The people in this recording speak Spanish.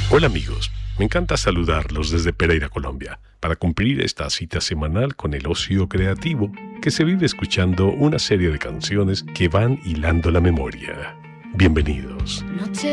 Hola amigos, me encanta saludarlos desde Pereira, Colombia, para cumplir esta cita semanal con el ocio creativo que se vive escuchando una serie de canciones que van hilando la memoria. Bienvenidos. Noche